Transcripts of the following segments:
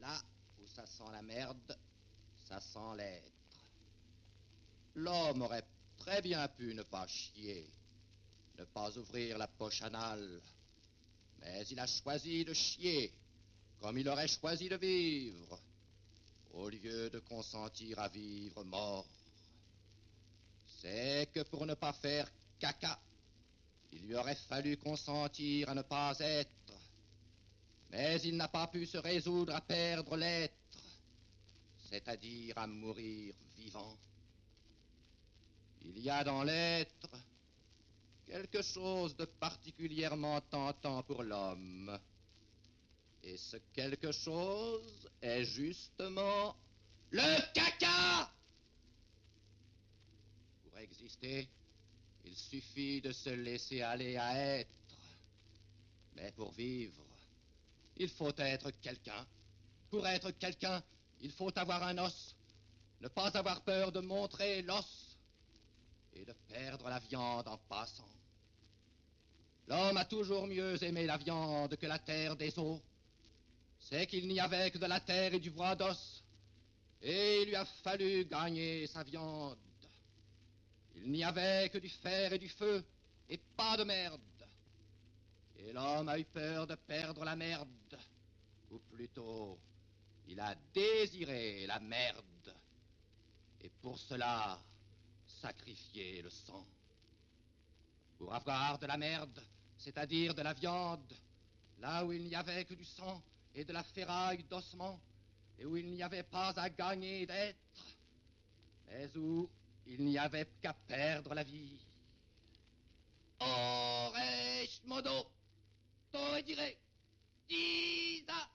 Là où ça sent la merde, ça sent l'être. L'homme aurait très bien pu ne pas chier, ne pas ouvrir la poche anale, mais il a choisi de chier, comme il aurait choisi de vivre, au lieu de consentir à vivre mort. C'est que pour ne pas faire caca, il lui aurait fallu consentir à ne pas être. Mais il n'a pas pu se résoudre à perdre l'être, c'est-à-dire à mourir vivant. Il y a dans l'être quelque chose de particulièrement tentant pour l'homme. Et ce quelque chose est justement le caca! Pour exister, il suffit de se laisser aller à être. Mais pour vivre, il faut être quelqu'un. Pour être quelqu'un, il faut avoir un os. Ne pas avoir peur de montrer l'os et de perdre la viande en passant. L'homme a toujours mieux aimé la viande que la terre des os. C'est qu'il n'y avait que de la terre et du bois d'os. Et il lui a fallu gagner sa viande. Il n'y avait que du fer et du feu et pas de merde. Et l'homme a eu peur de perdre la merde. Ou plutôt, il a désiré la merde. Et pour cela, sacrifié le sang. Pour avoir de la merde, c'est-à-dire de la viande, là où il n'y avait que du sang et de la ferraille d'ossement, et où il n'y avait pas à gagner d'être, mais où il n'y avait qu'à perdre la vie. Oresh modo, to dire, disa,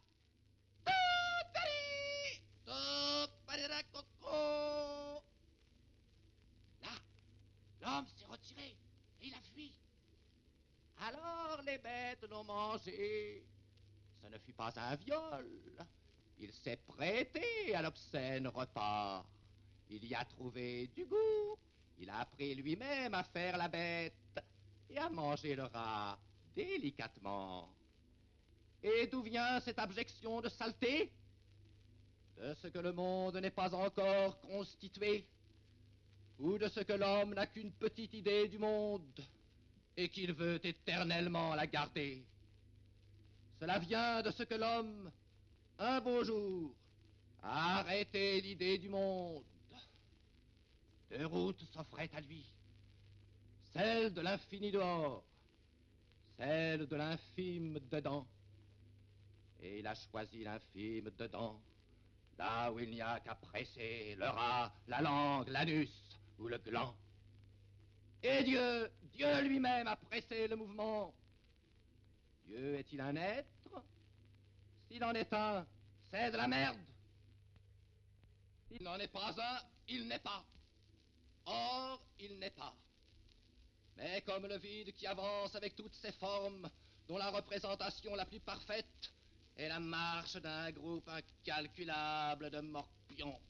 totari, to parera coco. Là, l'homme s'est retiré et il a fui. Alors les bêtes l'ont mangé. Ce ne fut pas un viol. Il s'est prêté à l'obscène repas. Il y a trouvé du goût. Il a appris lui-même à faire la bête et à manger le rat délicatement. Et d'où vient cette abjection de saleté? De ce que le monde n'est pas encore constitué, ou de ce que l'homme n'a qu'une petite idée du monde et qu'il veut éternellement la garder. Cela vient de ce que l'homme, un beau jour, a arrêté l'idée du monde. Deux routes s'offraient à lui, celle de l'infini dehors, celle de l'infime dedans. Et il a choisi l'infime dedans, là où il n'y a qu'à presser le rat, la langue, l'anus ou le gland. Et Dieu lui-même a pressé le mouvement. Dieu est-il un être? S'il en est un, c'est de la merde. S'il n'en est pas un, il n'est pas. Or, il n'est pas. Mais comme le vide qui avance avec toutes ses formes, dont la représentation la plus parfaite est la marche d'un groupe incalculable de morpions.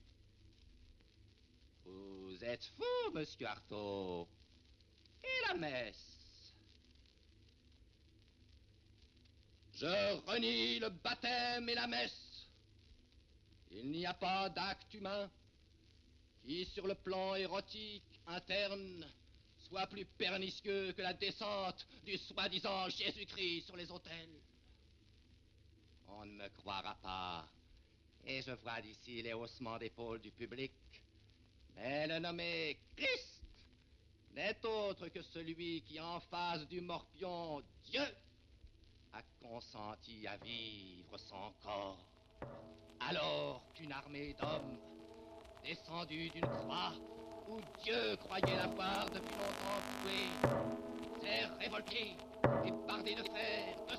Vous êtes fou, monsieur Artaud. Et la messe? Je renie le baptême et la messe. Il n'y a pas d'acte humain qui, sur le plan érotique interne, soit plus pernicieux que la descente du soi-disant Jésus-Christ sur les autels. On ne me croira pas, et je vois d'ici les haussements d'épaules du public, mais le nommé Christ n'est autre que celui qui, en face du morpion Dieu, a consenti à vivre son corps. Alors qu'une armée d'hommes, descendus d'une croix où Dieu croyait l'avoir depuis longtemps voué, s'est révoltée et bardée de fer, de